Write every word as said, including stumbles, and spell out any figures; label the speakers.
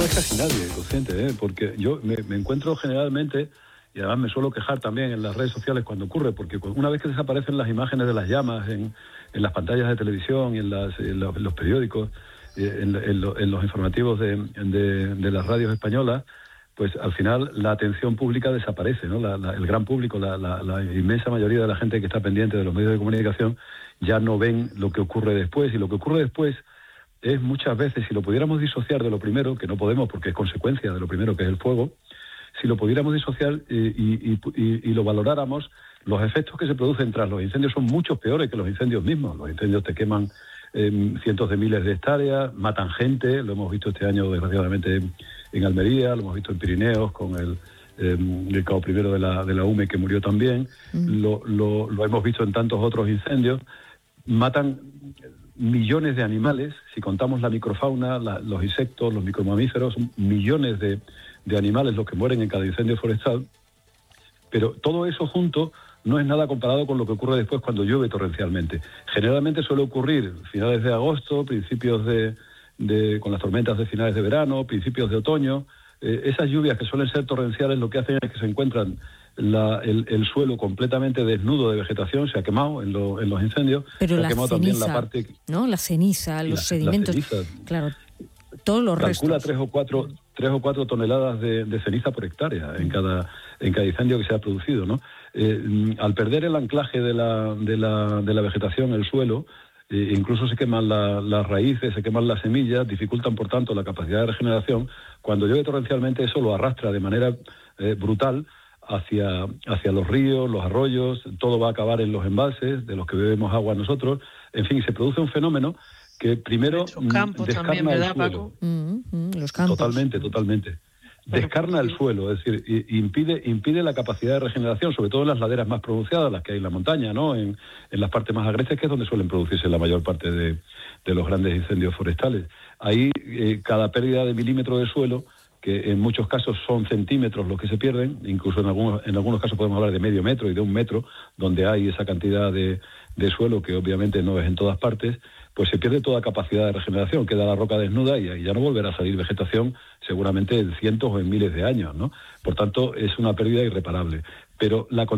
Speaker 1: es casi nadie consciente, ¿eh? Porque yo me, me encuentro generalmente, y además me suelo quejar también en las redes sociales cuando ocurre, porque una vez que desaparecen las imágenes de las llamas en, en las pantallas de televisión y en, las, en, los, en los periódicos, en, en, lo, en los informativos de, de, de las radios españolas, pues al final la atención pública desaparece, ¿no? La, la, el gran público, la, la, la inmensa mayoría de la gente que está pendiente de los medios de comunicación ya no ven lo que ocurre después, y lo que ocurre después es muchas veces, si lo pudiéramos disociar de lo primero, que no podemos porque es consecuencia de lo primero, que es el fuego, si lo pudiéramos disociar y, y, y, y lo valoráramos, los efectos que se producen tras los incendios son mucho peores que los incendios mismos. Los incendios te queman eh, cientos de miles de hectáreas, matan gente, lo hemos visto este año desgraciadamente en Almería, lo hemos visto en Pirineos con el, eh, el cabo primero de la, de la U M E que murió también, mm. lo, lo, lo hemos visto en tantos otros incendios. Matan millones de animales, si contamos la microfauna, la, los insectos, los micromamíferos, millones de, de animales los que mueren en cada incendio forestal, pero todo eso junto no es nada comparado con lo que ocurre después cuando llueve torrencialmente. Generalmente suele ocurrir finales de agosto, principios de, de con las tormentas de finales de verano, principios de otoño. Eh, esas lluvias que suelen ser torrenciales lo que hacen es que se encuentran La, el, el suelo completamente desnudo de vegetación, se ha quemado en, lo, en los incendios.
Speaker 2: Pero
Speaker 1: se
Speaker 2: la
Speaker 1: ha quemado
Speaker 2: ceniza,
Speaker 1: también la parte,
Speaker 2: ¿no? La ceniza, los la, sedimentos, la ceniza, claro, todos los
Speaker 1: calcula
Speaker 2: restos.
Speaker 1: tres o cuatro, tres o cuatro toneladas de, de ceniza por hectárea en cada en cada incendio que se ha producido, ¿no? Eh, al perder el anclaje de la de la de la vegetación, el suelo, eh, incluso se queman la, las raíces, se queman las semillas, dificultan por tanto la capacidad de regeneración. Cuando llueve torrencialmente eso lo arrastra de manera eh, brutal hacia hacia los ríos, los arroyos, todo va a acabar en los embalses de los que bebemos agua nosotros. En fin, se produce un fenómeno que primero
Speaker 3: campos
Speaker 1: descarna
Speaker 3: también, ¿verdad,
Speaker 1: el suelo.
Speaker 3: Paco?
Speaker 2: Mm-hmm, los campos.
Speaker 1: Totalmente, totalmente. Descarna el suelo, es decir, impide impide la capacidad de regeneración, sobre todo en las laderas más pronunciadas, las que hay en la montaña, ¿no? En, en las partes más agrestes, que es donde suelen producirse la mayor parte de, de los grandes incendios forestales. Ahí, eh, cada pérdida de milímetro de suelo, que en muchos casos son centímetros los que se pierden, incluso en algunos en algunos casos podemos hablar de medio metro y de un metro, donde hay esa cantidad de, de suelo, que obviamente no es en todas partes, pues se pierde toda capacidad de regeneración, queda la roca desnuda y, y ya no volverá a salir vegetación seguramente en cientos o en miles de años, ¿no? Por tanto, es una pérdida irreparable. Pero la